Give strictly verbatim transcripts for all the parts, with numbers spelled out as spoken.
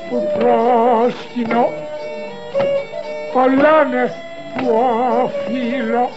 που πρόσκυνο, πολλώνες που οφείλω.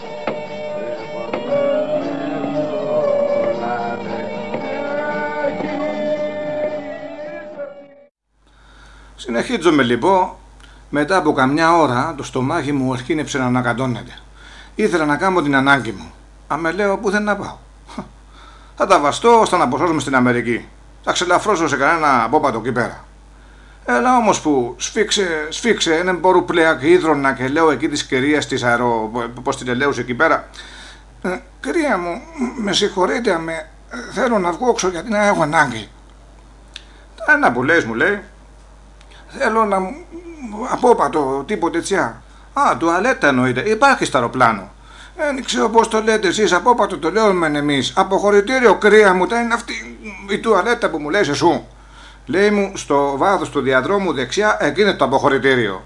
Συνεχίζομαι λοιπόν. Μετά από καμιά ώρα το στομάχι μου αρχίνεψε να ανακατώνεται. Ήθελα να κάνω την ανάγκη μου. Αμε λέω πού δεν να πάω. Θα τα βαστώ ώστε να αποσώσουμε στην Αμερική. Θα ξελαφρώσω σε κανένα απόπατο εκεί πέρα. Έλα όμως που σφίξε, σφίξε έναν μπορού πλέα και ίδρωνα και λέω εκεί της κυρίας της αερο... πώς την ελέουσε εκεί πέρα. Ε, κυρία μου, με συγχωρείτε, με, θέλω να βγω έξω γιατί να έχω ανάγκη. Ένα που λες μου λέει, θέλω να μου απόπατο τίποτε ετσιά. Α, τουαλέτα εννοείται, υπάρχει στο αεροπλάνο. Δεν ξέρω πώς το λέτε εσείς, απόπατο το λέμε εμείς. Αποχωρητήριο, κρύα μου, τα είναι αυτή η τουαλέτα που μου λες εσού. Λέει μου στο βάθος του διαδρόμου δεξιά, εκεί είναι το αποχωρητήριο.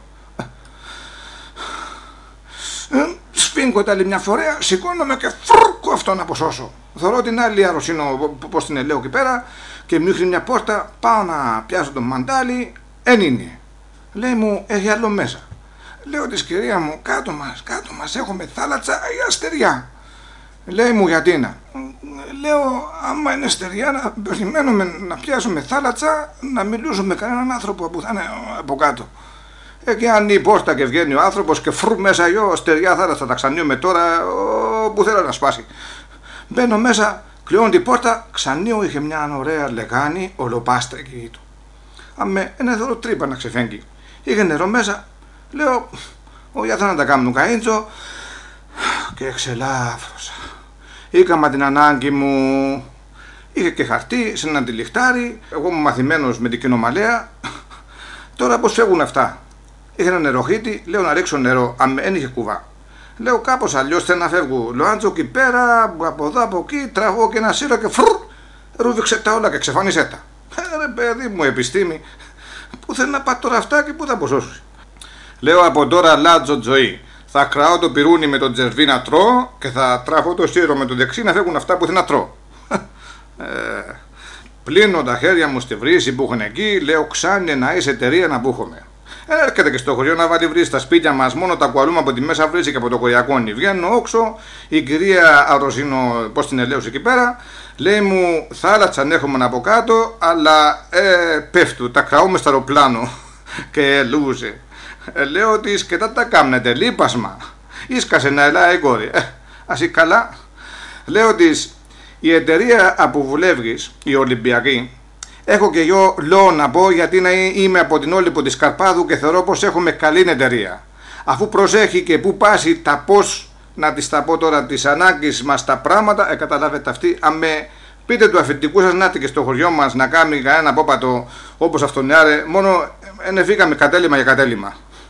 Ε, σφίγγω τα άλλη μια φορέα, σηκώνομαι και φρούκω αυτό να αποσώσω. Θωρώ την άλλη αρρωσίνο, πώς την λέω εκεί πέρα, και μύχνει μια πόρτα, πάω να πιάσω το μαντάλι, εν είναι. Λέει μου, έχει άλλο μέσα. Λέω της κυρία μου, κάτω μας, κάτω μας, έχουμε θάλασσα ή αστεριά. Λέει μου, γιατί να. Λέω, άμα είναι στεριά, να περιμένουμε να πιάσουμε θάλασσα, να μιλήσουμε με κανέναν άνθρωπο που θα είναι από κάτω. Ε, και αν η πόρτα και βγαίνει ο άνθρωπος και φρου μέσα, γιο, στεριά θάλασσα, τα ξανίουμε τώρα, ο, που θέλω να σπάσει. Μπαίνω μέσα, κλειώνω την πόρτα, ξανίω είχε μια ωραία λεγάνη, ολοπάστρα εκεί του. Αμε, ένα δώρο τρύπα να ξεφέγγει. Είχε νερό μέσα, λέω, όχι θα να τα κάνουν καΐντζο, και εξελάφρωσα. Είχαμε την ανάγκη μου, είχε και χαρτί σε ένα τυλιχτάρι, εγώ είμαι μαθημένος με την κοινομαλέα. Τώρα πώς φεύγουν αυτά. Είχε ένα νεροχύτη, λέω να ρίξω νερό, αν δεν είχε κουβά. Λέω κάπως αλλιώς θέλω να φεύγω. Λοάντζο εκεί πέρα, από εδώ από εκεί, τραβώ και ένα σύρο και φρουρ, ρούβηξε τα όλα και ξεφάνισε τα. Ε, ρε παιδί μου, επιστήμη, πού θέλει να πάει τώρα αυτά και πού θα αποσώσει. Λέω από τώρα αλλάζω ζωή. Θα κραώ το πυρούνι με τον τζερβί να τρώω και θα τραβώ το σύρο με το δεξί να φεύγουν αυτά που θέλω να τρώω. ε, πλύνω τα χέρια μου στη βρύση που έχουν εκεί, λέω ξάνε να είσαι εταιρεία να μπούχομαι. Ε, έρχεται και στο χωριό να βάλει βρύση στα σπίτια μας, μόνο τα κουαλούμε από τη μέσα βρύση και από το κοριακόνι. Βγαίνω όξω, η κυρία Αρρωσίνο, πώς την ελέωσε εκεί πέρα, λέει μου θάλασσα ανέχομαι από κάτω, αλλά ε, πέφτου, τα κραούμε στο αεροπλάνο και λούζε. Ε, λέω της και τα τα κάμνετε, λείπασμα. Ίσκασε να ελάει η κόρη. Ε, ας ή καλά. Λέω της, η εταιρεία που βουλεύγεις, η Ολυμπιακή, έχω και εγώ λόγο να πω γιατί να είμαι από την Όλυπο της Καρπάδου και θεωρώ πως έχουμε καλή εταιρεία. Αφού προσέχει και που πάσει τα πώς, να της τα πω τώρα, τις ανάγκες μας τα πράγματα, ε, καταλάβετε αυτή, αν με πείτε του αφεντικού σας να και στο χωριό μας να κάνει κανένα απόπατο όπως αυτόν άρε, μόνο ενεφήκαμε κατέλημα για κατέλημα.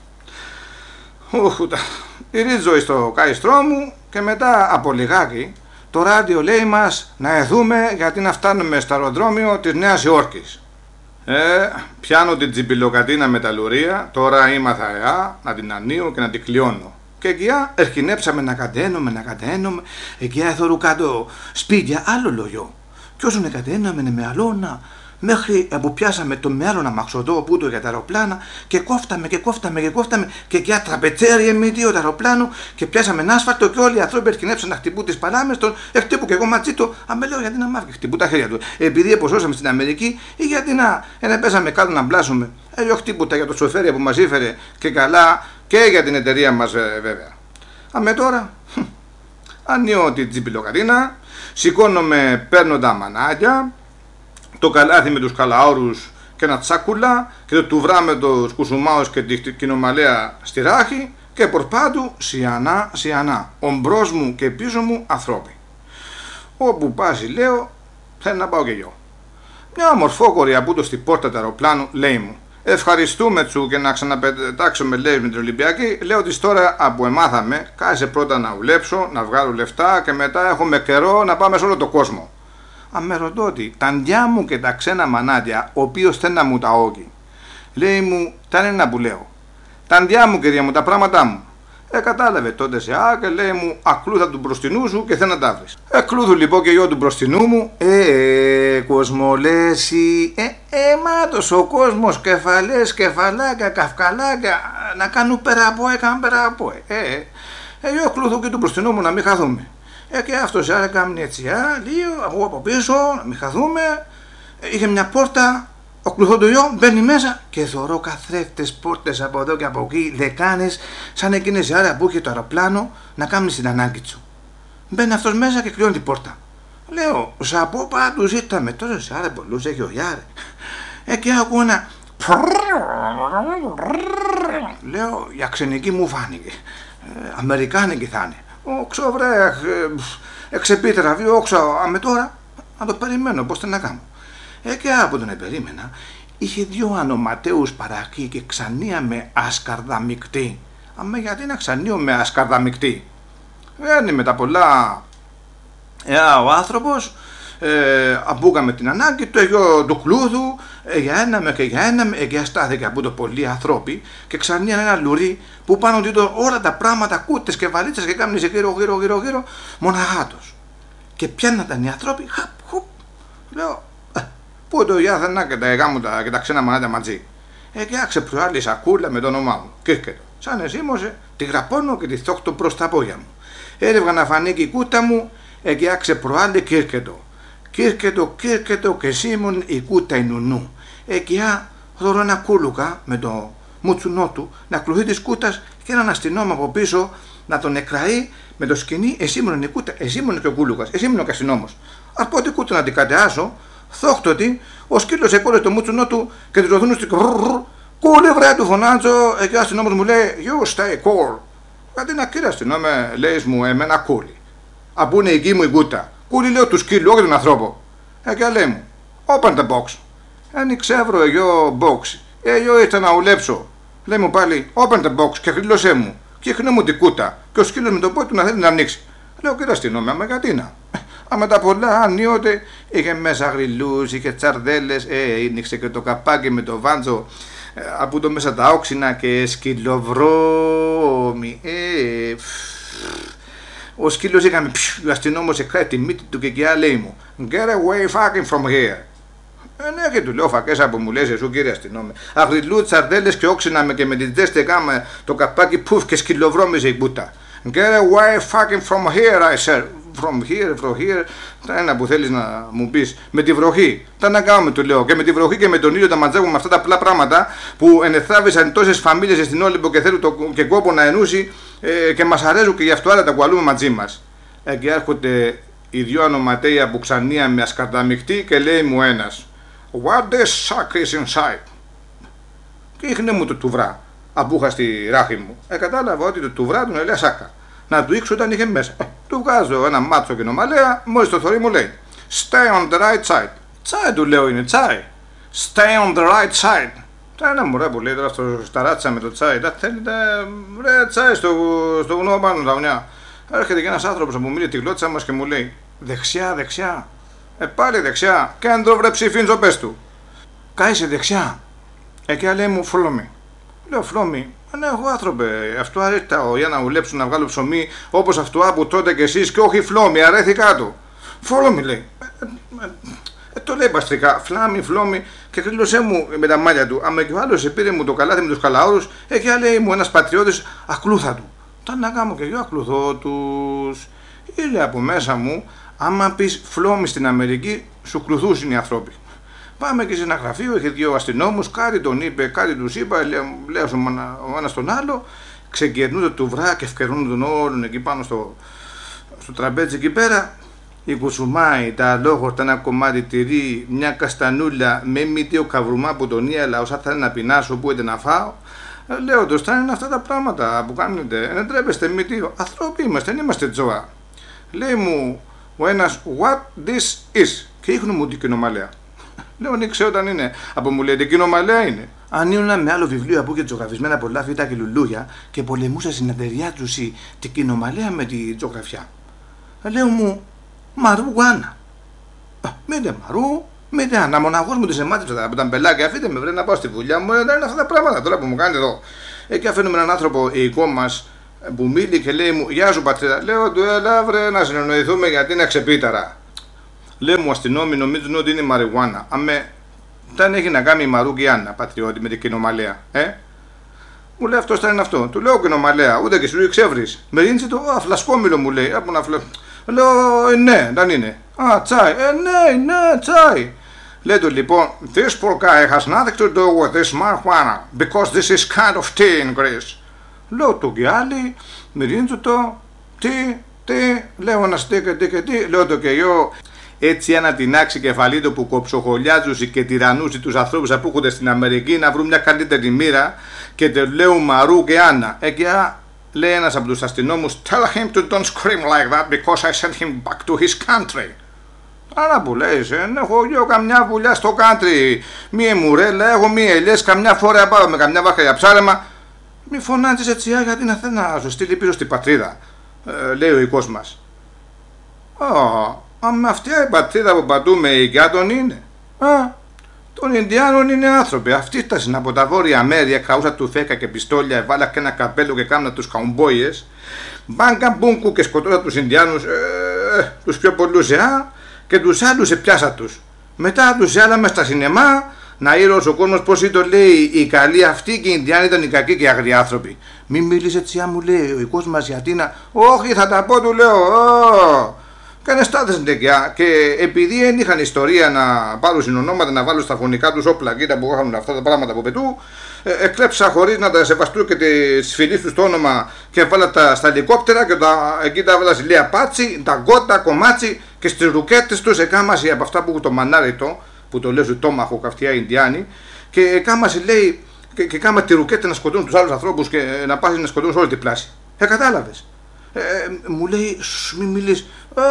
Ουχ, ρίζω στο καηστρό μου και μετά από λιγάκι το ράδιο λέει μας να εδούμε γιατί να φτάνουμε στο αεροδρόμιο της Νέας Υόρκης. Ε, πιάνω την τσιμπιλοκατίνα με τα λουρία, τώρα ήμαθα εά να την ανοίγω και να την κλειώνω. Και εκεί ερχινέψαμε να κατένουμε, να κατένουμε, εκεί έθωρου κάτω σπίτια άλλο λογιό. Κι όσο να κατέναμε με αλώνα, μέχρι που πιάσαμε το μέλλον αμαξοδό που το για τα αεροπλάνα και κόφταμε και κόφταμε και κόφταμε και για τραπετσέρι εμμύτιο το αεροπλάνο και πιάσαμε ένα άσφαλτο και όλοι οι άνθρωποι ερχινέψαν να χτυπούν τις παλάμες των, χτύπου και εγώ μαζί του, αμέ λέω γιατί να μάθει, χτυπούν τα χέρια του. Επειδή εποσώσαμε στην Αμερική ή γιατί να, να πέσαμε κάτω να μπλάσουμε. Έλιο χτύπουτα για το σοφέρια που μας ήφερε και καλά και για την εταιρεία μας βέβαια. Αμέ τώρα, ανοίγω την τσιπιλοκατίνα, σηκώνομαι, παίρνω τα μανάκια, το καλάθι με τους καλαόρους και ένα τσάκουλα και το τουβρά με τους κουσουμάους και την κοινομαλέα στη ράχη και πορπάτου σιανά σιανά, ομπρός μου και πίσω μου ανθρώποι. Όπου πάσει λέω, θέλω να πάω και εγώ. Μια ομορφόκορη από το στην πόρτα του αεροπλάνου λέει μου, ευχαριστούμε τσου και να ξαναπετάξουμε λέει με την Ολυμπιακή, λέω της τώρα από εμάθαμε, κάτσε πρώτα να δουλέψω, να βγάλω λεφτά και μετά έχουμε καιρό να πάμε σε όλο το κόσμο. Αν με ρωτώ ότι τα ντιά μου και τα ξένα μανάτια, ο οποίος θέλει να μου τα όκει, λέει μου, τα είναι ένα που λέω. Τα ντιά μου, κυρία μου, τα πράγματά μου. Ε, κατάλαβε τότε σε α και λέει μου ακλούθα του μπροστινού σου και θέλει να τα βρεις. Εκλούθου λοιπόν και γιο του μπροστινού μου. Ε, ε κοσμολέσι, ε, ε, μάτος ο κόσμος, κεφαλές, κεφαλάκια, καυκαλάκια, να κάνουν πέρα από ε, κάνουν πέρα από ε. Ε, ε, ε εγώ κλούθω και του μπροστινού μου να μην χαθούμε. Ε, και αυτός άρα κάνει έτσι, α, λίγο, εγώ από πίσω, να μην χαθούμε. Ε, είχε μια πόρτα. Ο κλουθόντουιό μπαίνει μέσα και θωρώ καθρέφτες πόρτες από εδώ και από εκεί, δεκάνες, σαν εκείνες οι άρα που είχε το αεροπλάνο να κάνει την ανάγκη του. Μπαίνει αυτός μέσα και κλειώνει την πόρτα. Λέω, σαπό πάντως ήρθαμε, τόσο σε άρα πολλούς έχει ο Γιάρε. Ε, και ακούω ένα... Λέω, για ξενική μου φάνηκε. Ε, Αμερικάνικη θα είναι. Όξω βρε, εξεπίτερα, όξω, άμε τώρα, να το περιμένω, πώς θα να κάνω. Ε, και από τον επερίμενα, είχε δύο ανοματέους παρακεί και ξανία με ασκαρδαμικτή. Αμέ γιατί να ξανίω με ασκαρδαμικτή. Βγαίνει με τα πολλά. Ε, ο άνθρωπος, ε, αμπούκαμε την ανάγκη του, εγώ του κλούδου, ε, για ένα με και για ένα με, ε, και αστάθηκε από το πολλοί ανθρώποι και ξανία ένα λουρί που πάνω του όλα τα πράγματα, κούτες και βαλίτσες και κάμνησε γύρω γύρω γύρω γύρω, μοναχάτος. Και πιάνναταν οι άνθρωποι, χαπ, χουπ, λέω, πού το γιάθανα και τα εγάμουτα και τα ξένα μανάτα μαζί. Ε, και άξε προάλλη σακούλα με το όνομά μου. Κύρκετο. Σαν εσήμωσε, τη γραπώνω και τη θόχτω προς τα πόδια μου. Έρευγα να φανεί και η κούτα μου, ε, και άξε προάλλη κύρκετο. Κύρκετο, κύρκετο και σίμων η κούτα η νουνού. Ε, και α, δωρώ ένα κούλουκα με το μουτσουνό του να κλουθεί τη κούτα και έναν αστυνόμο από πίσω να τον εκραεί με το σκηνή. Εσύ ήμουν η κούτα, εσύ ήμουν και ο κούλουκα, εσύ ήμουν ο αστυνόμος. Α πω την κούτα να την κατεάσω. Θόχτωτη, ο σκύλος έκολε το μουτσουνό του και του ρωθούν στο κούλε βρε του φωνάζω. Εκεί ο αστυνόμος μου λέει you stay cool. Γιατί να κύριε αστυνόμε, λέει μου εμένα κούλι. Απού είναι η γη μου η κούτα. Κούλι λέω του σκύλου, όχι τον ανθρώπο. Ε, και λέει μου, open the box. Εν ξεύρω εγώ box. Ε, εγώ ήρθα να ουλέψω. Λέει μου πάλι, open the box και χρήλωσέ μου. Και χρήνω μου την κούτα. Και ο σκύλος με το πόδι του να θέλει να ανοίξει. Λέω κύριε αστυνόμε, άμα γιατί να. Α, τα πολλά ανίοτε είχε μέσα γριλούς, είχε τσαρδέλες, ε, ίνιξε και το καπάκι με το βάντζο, ε, από το μέσα τα όξινα και σκυλοβρώμη, ε, ο σκύλος είχαμε, ο αστυνόμος εκράει τη μύτη του και εκεί λέει μου, get away fucking from here. Ε, ναι, και του λέω φακές από μου λες εσύ κύριε αστυνόμε. Αγριλού, τσαρδέλες και όξινα με και με τις δέστε κάμε το καπάκι πουφ και σκυλοβρώμιζε η μπούτα. Get away fucking from here I said. From here, from here, τα ένα που θέλεις να μου πεις, με τη βροχή. Τα να κάνουμε, του λέω. Και με τη βροχή και με τον ήλιο τα μαζεύουμε αυτά τα απλά πράγματα που ενεθάβησαν τόσες φαμίλιες στην Όλυμπο και θέλουν το, και κόπο να ενούσει ε, και μας αρέσουν και γι' αυτό άρα τα κουαλούμε μαζί μας. Ε, και έρχονται οι δυο ανοματέοι που ξανία με ασκαρδαμιχτή και λέει μου ένας, what this suck is inside. Και ήχνε μου το τουβρά, απούχα στη ράχη μου. Ε, κατάλαβα ότι το τουβρά του έλεγα σάκα. Να του ήξω όταν είχε μέσα. Ε, του βγάζω ένα μάτσο και νομαλέα, μόλις το θωρεί μου λέει stay on the right side. Τσάι του λέω είναι, τσάι. Stay on the right side. Τα ένα μωρέ που λέει τώρα στο, στα ράτσα με το τσάι. Τα θέλετε, ρε τσάι στο, στο βουνό πάνω τα βουνιά. Έρχεται και ένας άνθρωπος που μίλει τη γλώτσα μας και μου λέει δεξιά, δεξιά. Ε, πάλι δεξιά. Κέντρο βρε ψηφίντζο πες του. Κάισε δεξιά. Εκεί λέει μου follow me. Λέω follow me. Ναι, εγώ άνθρωπε, αυτό αρέτα για να ουλέψουν να βγάλω ψωμί όπως αυτό που τότε κι εσείς και όχι φλόμι, αρέθηκα του. Follow me λέει. Ε, ε, ε, το λέει παστρικά, φλάμι, φλόμι και κρύλωσέ μου με τα μάλια του. Άμα και ο άλλος πήρε μου το καλάθι με τους καλαόρους, εκεί λέει μου ένας πατριώτης ακλούθα του. Τα να κάνω και εγώ ακλούθω τους. Ήλε από μέσα μου, άμα πεις φλόμι στην Αμερική, σου κλουθούσουν οι ανθρώποι. Πάμε και σε ένα γραφείο, είχε δύο αστυνόμους, κάτι τον είπε, κάτι τους είπα, λέω ο ένας τον άλλο, ξεκερνούνται του βρά και ευκαιρνούν τον όλων εκεί πάνω στο, στο τραπέζι εκεί πέρα. Η κουσουμάι, τα αλόγορτα, ένα κομμάτι τυρί, μια καστανούλα με μύτιο καβρουμά από τον ίαλα, όσα θα είναι να πεινάσω, πού είτε να φάω. Λέω, το στάνε αυτά τα πράγματα που κάνετε, δεν τρέπεστε μύτιο, ανθρώποι είμαστε, δεν είμαστε τζόα. Λέει μου ο ένας, what this is, και ίχνου μου την κοινομαλέα. Λέω, δεν ξέρω όταν είναι. Από μου λέει, την κοινομαλέα είναι. Αν ήμουν με άλλο βιβλίο από και ζωγραφισμένα πολλά φύτα και λουλούγια και πολεμούσα στην εταιρεία του την κοινομαλέα με τη ζωγραφιά. Λέω μου, μαρούγουάνα. Μήτε μαρού, μήτε άνα. Μοναχός μου τη εμάτυψα από τα μπελάκια. Αφήστε με, βρε να πάω στη δουλειά μου. Δεν είναι αυτά τα πράγματα τώρα που μου κάνετε εδώ. Εκεί αφήνουμε έναν άνθρωπο οικό μας που μίλη και λέει μου «Γεια σου πατρίδα». Λέω του έλα βρε να συνεννοηθούμε γιατί είναι ξεπίταρα. Λέω μου αστυνόμοι νομίζουν ότι είναι μαριουάνα. Αμέ, δεν έχει να κάνει η Μαρούκη Άννα, πατριώτη, με την κοινομαλέα. Ε? Μου λέει αυτός θα είναι αυτό. Του λέω κοινομαλέα, ούτε και σου λέει ξεύρεις. Με ρίνησε το αφλασκόμηλο μου λέει. Από να φλε... Λέω ε, ναι, δεν είναι. Α, τσάι. Ε, ναι, ναι, τσάι. Λέει του λοιπόν, this poor guy has nothing to do with this marijuana because this is kind of tea in Greece. Λέω του και άλλοι, με ρίνησε το, τι, τι, λέω να στήκε, τι και τι, λέω το και εγώ. Έτσι ανατινάξει κεφαλή του που κοψοχολιάζουσε και τυρανούσε τους ανθρώπους που έρχονται στην Αμερική να βρουν μια καλύτερη μοίρα και τε λέω Μαρού και Άννα. Εκεί λέει ένας από τους αστυνόμους tell him to don't scream like that because I sent him back to his country. Άρα που λες, ε, έχω εγώ καμιά βουλιά στο country, μία μουρέλα, έχω μία ελιές, καμιά φορά πάω με καμιά βάχα για ψάρεμα. Μη φωνάζεις έτσι γιατί να θέλει να σου στείλει πίσω στην πατρίδα, ε, λέει ο οικός μας. Oh. Μα αυτή η πατρίδα που πατούμε οι Γκάτων είναι. Α, των Ινδιάνων είναι άνθρωποι. Αυτοί φτάσαν από τα βόρεια μέρη, χαούσα του φέκα και πιστόλια, βάλα και ένα καπέλο και κάμνα τους καουμπόιες. Μπάνκα μπούγκου και σκοτώσα τους Ινδιάνους, ε, τους πιο πολλούς, ε, και τους άλλους επιάσα τους. Μετά τους έλαμε στα σινεμά να ήρωσε ο κόσμος πως ή το λέει οι καλοί αυτοί και οι Ινδιάνοι ήταν οι κακοί και αγριοί άνθρωποι. Μη μίλησε έτσι, μου λέει ο οικός μας γιατί να. Όχι, θα τα πω, του λέω. Oh. Κάνε στάδες ντεκιά και επειδή δεν είχαν ιστορία να πάρουν συνονόματα να βάλουν στα φωνικά τους όπλα κοίτα που είχαν αυτά τα πράγματα από πετού, ε, εκλέψα χωρίς να τα σεβαστούν και τις φιλίες τους το όνομα και βάλα τα στα ελικόπτερα και τα, εκεί τα βάλα στη Λία Πάτσι, τα γκότα, κομμάτσι και στις ρουκέτες τους εκάμαση από αυτά που έχουν το μανάριτο που το λέω του τόμαχο καυτιά Ινδιάνοι και εκάμαση λέει και, και κάμα τη ρουκέτα να σκοτώνουν τους άλλους ανθρώπους και να πάσει να σκοτώνουν σε όλη την πλάση. Ε, κατάλαβες. Ε, μου λέει, μη μιλείς,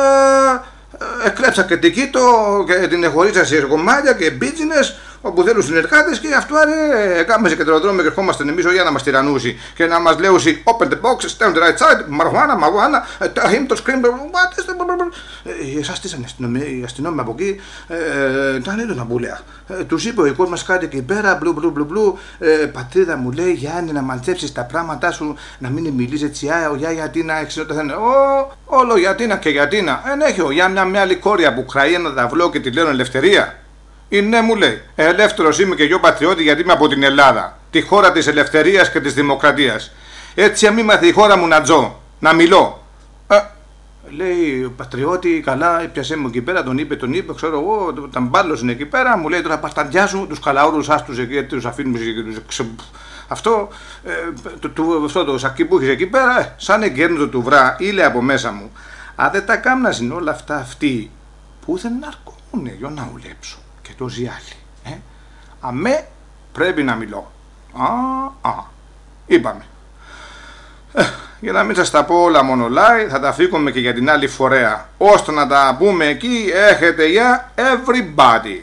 ε, εκλέψα και την κοίτο και την εχωρίσα σε κομμάτια και μπίτζινες όπου θέλουν συνεργάτες και αυτό είναι κάμε σε κεντροδρόμιο και ερχόμαστε εμείς για να μας τυραννούσει και να μας λέουσει open the box, stand the right side, μαρουάνα, μαρουάνα, tell him to scream, what is the... Εσάς τι οι αστυνόμοι από εκεί, ήταν έλο να μπουλέα. Τους είπε ο οικός μας κάτι εκεί πέρα, μπλου μπλου μπλου μπλου, πατρίδα μου λέει Γιάννη να μαντέψεις τα πράγματά σου, να μην μιλείς έτσι, ο Γιά γιατί να εξαιρετά θα είναι, όλο γιατί να και γιατί να, εν έχει ο Γιά μια άλλη κόρια που κράει ένα ταυλό και τη λένε ελευθερία. Ναι, μου λέει, ελεύθερος είμαι και εγώ πατριώτη γιατί είμαι από την Ελλάδα, τη χώρα της ελευθερίας και της δημοκρατίας. Έτσι αν μάθει η χώρα μου να ζω, να μιλώ. Ε, λέει, πατριώτη, καλά, έπιασέ μου εκεί πέρα, τον είπε, τον είπε, ξέρω εγώ, τα μπάλωσαν εκεί πέρα, μου λέει τώρα πασταντιά σου, τους καλαούρους άστους εκεί, τους αφήνουμε και τους... Αυτό, ε, το, το, αυτό το σακί που έχεις εκεί πέρα, ε, σαν εγκέρνητο του βρά, ήλε από μέσα μου. Αν δεν τα κάμνασαν όλα αυτά αυτοί, πού δεν αρκούνε για να ουλέψω. Και το ζιάλι. Ε? Αμέ πρέπει να μιλώ. Α, α. Είπαμε. Ε, για να μην σας τα πω όλα μονολάι, θα τα φύγουμε και για την άλλη φορέα. Ώστε να τα πούμε εκεί, έχετε για everybody.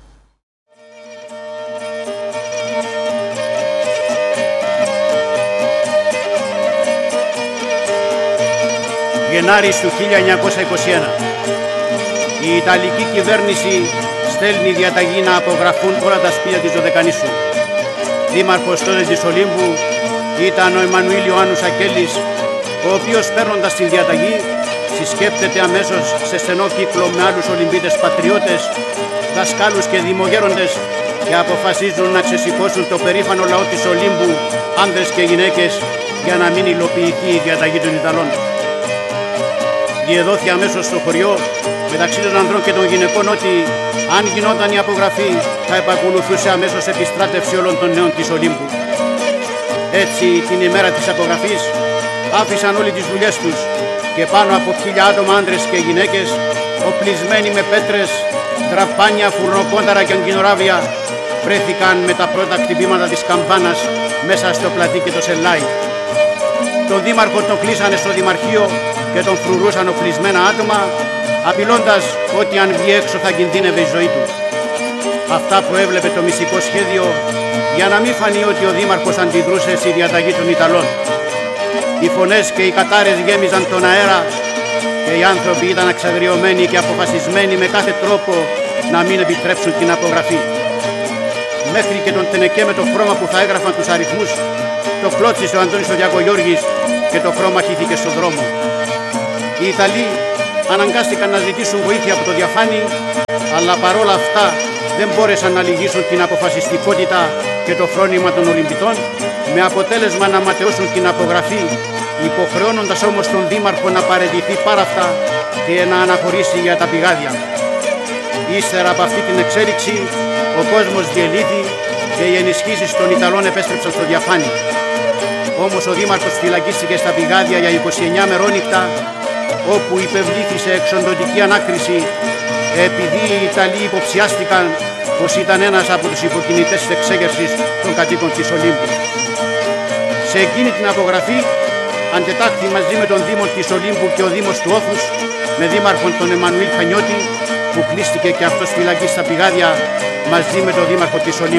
Γενάρης του χίλια εννιακόσια είκοσι ένα. Η Ιταλική κυβέρνηση στέλνει διαταγή να απογραφούν όλα τα σπίτια της Δωδεκανήσου. Δήμαρχος τότε της Ολύμπου ήταν ο Εμμανουήλ Ιωάννου Σακέλης, ο οποίος παίρνοντας την διαταγή συσκέπτεται αμέσως σε στενό κύκλο με άλλους Ολυμπίτες πατριώτες, δασκάλους και δημογέροντες και αποφασίζουν να ξεσηκώσουν το περήφανο λαό της Ολύμπου, άνδρες και γυναίκες, για να μην υλοποιηθεί η διαταγή των Ιταλών. Διεδόθη αμέσως στο χωριό μεταξύ των ανδρών και των γυναικών ότι αν γινόταν η απογραφή θα επακολουθούσε αμέσως επιστράτευση όλων των νέων της Ολύμπου. Έτσι την ημέρα της απογραφής άφησαν όλοι τις δουλειές τους και πάνω από χίλια άτομα άντρες και γυναίκες οπλισμένοι με πέτρες, δραπάνια, φουρνοκόνταρα και αγκινοράβια βρέθηκαν με τα πρώτα χτυπήματα της καμπάνας μέσα στο πλατή και το σελάι. Τον δήμαρχο τον κλείσανε στο δημαρχείο και τον φρουρούσαν οπλισμένα άτομα, απειλώντας ότι αν βγει έξω θα κινδύνευε η ζωή του. Αυτά προέβλεπε το μυστικό σχέδιο για να μην φανεί ότι ο δήμαρχος αντιδρούσε στη διαταγή των Ιταλών. Οι φωνές και οι κατάρες γέμιζαν τον αέρα και οι άνθρωποι ήταν εξαγριωμένοι και αποφασισμένοι με κάθε τρόπο να μην επιτρέψουν την απογραφή. Μέχρι και τον τενεκέ με το χρώμα που θα έγραφαν τους αριθμούς το κλώτσισε ο Αντώνης ο Διακογιώργης και το χρώμα χύθηκε στον δρόμο. Οι Ιταλοί αναγκάστηκαν να ζητήσουν βοήθεια από το διαφάνι, αλλά παρόλα αυτά δεν μπόρεσαν να λυγίσουν την αποφασιστικότητα και το φρόνημα των Ολυμπιτών, με αποτέλεσμα να ματαιώσουν την απογραφή, υποχρεώνοντας όμως τον Δήμαρχο να παραιτηθεί πάρα αυτά και να αναχωρήσει για τα πηγάδια. Ύστερα από αυτή την εξέλιξη, ο κόσμος διελήθη και οι ενισχύσεις των Ιταλών επέστρεψαν στο διαφάνι. Όμως ο Δήμαρχος φυλακίστηκε στα πηγάδια για είκοσι εννιά μερόνυχτα, όπου υπευλήθη σε εξοντωτική ανάκριση επειδή οι Ιταλοί υποψιάστηκαν πως ήταν ένας από τους υποκινητές της εξέγερσης των κατοίκων της Ολύμπου. Σε εκείνη την απογραφή αντετάχθη μαζί με τον Δήμο της Ολύμπου και ο Δήμος του Όθους, με δήμαρχον τον Εμμανουήλ Χανιώτη, που κλείστηκε και αυτός φυλακή στα πηγάδια μαζί με τον Δήμαρχο της Ολύμπου.